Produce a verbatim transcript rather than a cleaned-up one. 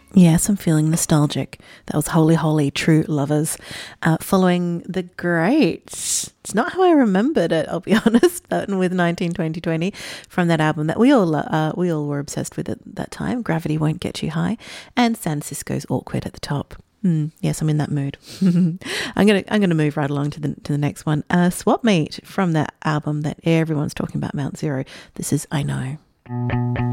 Yes, I'm feeling nostalgic. That was Holy Holy True Lovers. Uh, following the great, it's not how I remembered it, I'll be honest, but with nineteen twenty twenty from that album that we all uh, we all were obsessed with at that time, Gravity Won't Get You High, and San Cisco's Awkward at the top. Mm, yes, I'm in that mood. I'm gonna I'm gonna move right along to the to the next one. Uh, Swap Meet from that album that everyone's talking about, Mount Zero. This is I Know.